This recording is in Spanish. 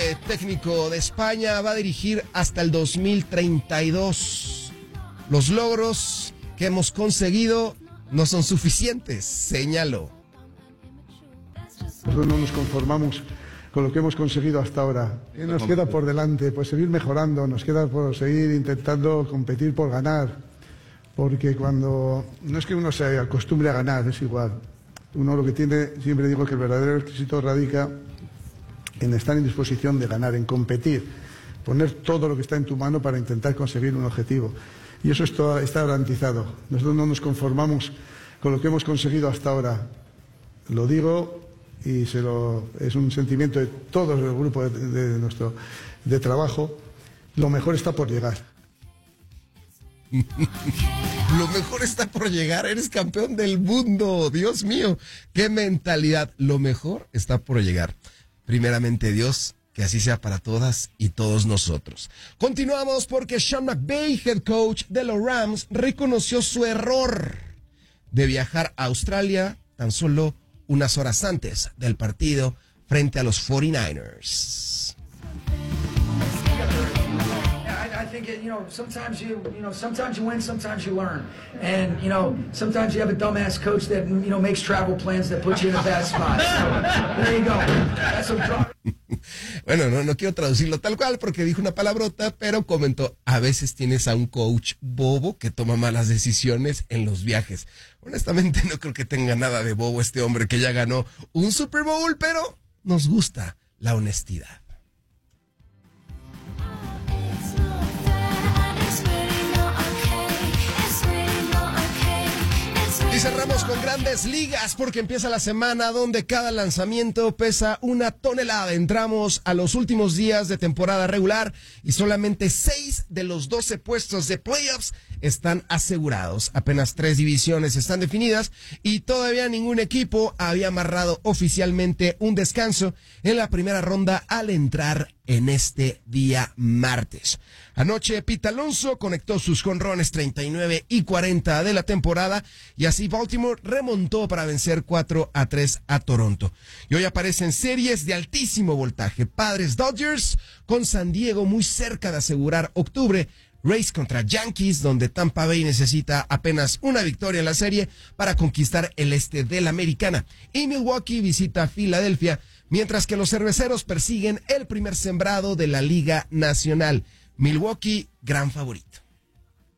técnico de España va a dirigir hasta el 2032. Los logros que hemos conseguido no son suficientes, señaló. Nosotros no nos conformamos con lo que hemos conseguido hasta ahora. ¿Qué nos queda por delante? Pues seguir mejorando, nos queda por seguir intentando competir por ganar. Porque cuando no es que uno se acostumbre a ganar, es igual. Uno lo que tiene, siempre digo que el verdadero éxito radica en estar en disposición de ganar, en competir, poner todo lo que está en tu mano para intentar conseguir un objetivo. Y eso está garantizado. Nosotros no nos conformamos con lo que hemos conseguido hasta ahora. Lo digo y es un sentimiento de todo el grupo de trabajo. Lo mejor está por llegar. Lo mejor está por llegar, eres campeón del mundo, Dios mío, qué mentalidad, lo mejor está por llegar. Primeramente Dios, que así sea para todas y todos nosotros. Continuamos porque Sean McVay, head coach de los Rams, reconoció su error de viajar a Australia tan solo unas horas antes del partido frente a los 49ers. I think sometimes you win, sometimes you learn, and sometimes you have a dumbass coach that makes travel plans that put you in a bad spot. So, there you go. That's what Bueno, no quiero traducirlo tal cual porque dijo una palabrota, pero comentó, a veces tienes a un coach bobo que toma malas decisiones en los viajes. Honestamente no creo que tenga nada de bobo este hombre que ya ganó un Super Bowl, pero nos gusta la honestidad. Y cerramos con Grandes Ligas porque empieza la semana donde cada lanzamiento pesa 1 tonelada. Entramos a los últimos días de temporada regular y solamente 6 de los 12 puestos de playoffs están asegurados. Apenas 3 divisiones están definidas y todavía ningún equipo había amarrado oficialmente un descanso en la primera ronda al entrar en este día martes. Anoche Pete Alonso conectó sus jonrones 39 y 40 de la temporada y así Baltimore remontó para vencer 4-3 a Toronto. Y hoy aparecen series de altísimo voltaje. Padres Dodgers con San Diego muy cerca de asegurar octubre. Rays contra Yankees, donde Tampa Bay necesita apenas una victoria en la serie para conquistar el este de la Americana. Y Milwaukee visita Filadelfia, mientras que los cerveceros persiguen el primer sembrado de la Liga Nacional. Milwaukee, gran favorito.